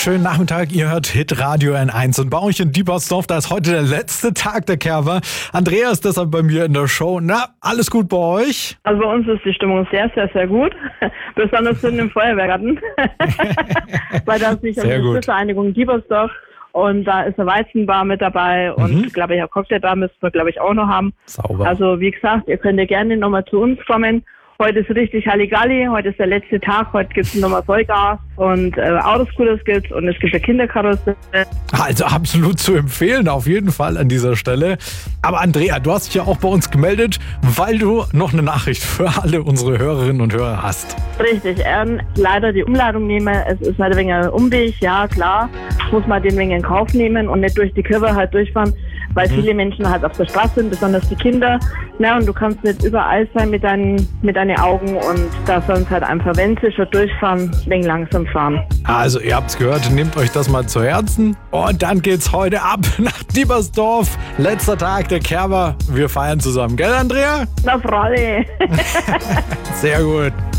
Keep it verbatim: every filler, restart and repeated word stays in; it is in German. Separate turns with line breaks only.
Schönen Nachmittag, ihr hört Hitradio N eins und bei euch in Diebersdorf, da ist heute der letzte Tag der Kerwa. Andrea ist deshalb bei mir in der Show. Na, alles gut bei euch?
Also bei uns ist die Stimmung sehr, sehr, sehr gut. Besonders in den Feuerwehrgarten. Weil da ist nicht eine Vereinigung Diebersdorf und da ist eine Weizenbar mit dabei und mhm. glaube ich, eine Cocktailbar müssen wir, glaube ich, auch noch haben.
Sauber.
Also wie gesagt, ihr könnt ja gerne nochmal zu uns kommen. Heute ist richtig Halligalli, heute ist der letzte Tag, heute gibt es nochmal Vollgas und äh, Autoscooters gibt's und es gibt eine Kinderkarussell.
Also absolut zu empfehlen, auf jeden Fall an dieser Stelle. Aber Andrea, du hast dich ja auch bei uns gemeldet, weil du noch eine Nachricht für alle unsere Hörerinnen und Hörer hast.
Richtig, ähm, leider die Umleitung nehmen, es ist halt ein wenig ein Umweg, ja klar, muss man den wenig in Kauf nehmen und nicht durch die Kurve halt durchfahren, weil mhm. viele Menschen halt auf der Straße sind, besonders die Kinder. Na, und du kannst nicht überall sein mit deinen, mit deinen Augen und da sollen es halt einfach, wenn sie schon durchfahren, ein wenig langsam fahren.
Also ihr habt's gehört, nehmt euch das mal zu Herzen und dann geht's heute ab nach Diebersdorf. Letzter Tag der Kerwa. Wir feiern zusammen, gell Andrea?
Na, Freude.
Sehr gut.